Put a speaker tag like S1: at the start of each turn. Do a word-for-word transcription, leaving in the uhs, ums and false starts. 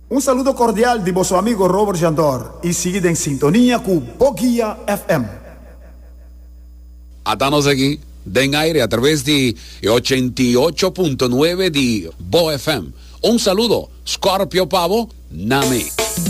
S1: Un saludo cordial di vostro amigo Robert Jandor e seguite in sintonia con Bogia F M.
S2: Atanos aqui, den aire a través de ochenta y ocho punto nueve de Bo F M. Un saludo, Scorpio Pavo, Nami.